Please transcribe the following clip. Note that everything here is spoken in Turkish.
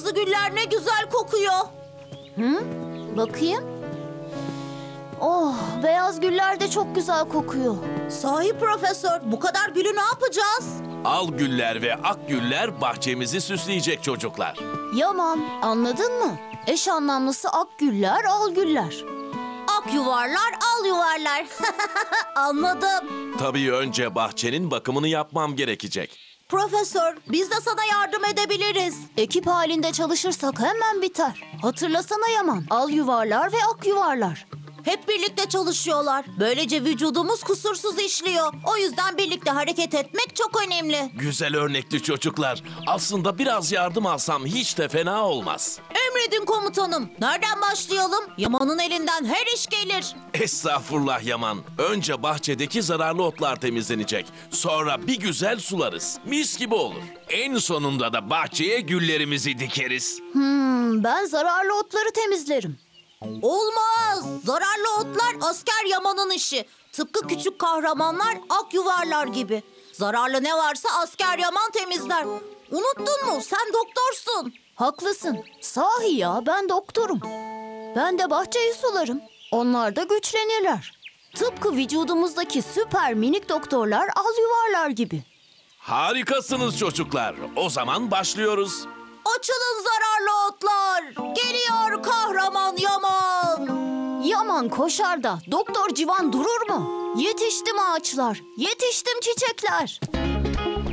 Bazı güller ne güzel kokuyor. Bakayım. Oh, beyaz güller de çok güzel kokuyor. Sahi profesör, bu kadar gülü ne yapacağız? Al güller ve ak güller bahçemizi süsleyecek çocuklar. Yaman, anladın mı? Eş anlamlısı ak güller, al güller. Ak yuvarlar, al yuvarlar. Anladım. Tabii önce bahçenin bakımını yapmam gerekecek. Profesör, biz de sana yardım edebiliriz. Ekip halinde çalışırsak hemen biter. Hatırlasana Yaman, al yuvarlar ve ak yuvarlar. Hep birlikte çalışıyorlar. Böylece vücudumuz kusursuz işliyor. O yüzden birlikte hareket etmek çok önemli. Güzel örnekti çocuklar. Aslında biraz yardım alsam hiç de fena olmaz. Emredin komutanım. Nereden başlayalım? Yaman'ın elinden her iş gelir. Estağfurullah Yaman. Önce bahçedeki zararlı otlar temizlenecek. Sonra bir güzel sularız. Mis gibi olur. En sonunda da bahçeye güllerimizi dikeriz. Ben zararlı otları temizlerim. Olmaz. Zararlı otlar asker Yaman'ın işi. Tıpkı küçük kahramanlar ak yuvarlar gibi. Zararlı ne varsa asker Yaman temizler. Unuttun mu? Sen doktorsun. Haklısın. Sahi ya, ben doktorum. Ben de bahçeyi sularım. Onlar da güçlenirler. Tıpkı vücudumuzdaki süper minik doktorlar al yuvarlar gibi. Harikasınız çocuklar. O zaman başlıyoruz. Açılın zararlı otlar. Geliyor kahraman Yaman. Yaman koşar da Doktor Civan durur mu? Yetiştim ağaçlar, yetiştim çiçekler.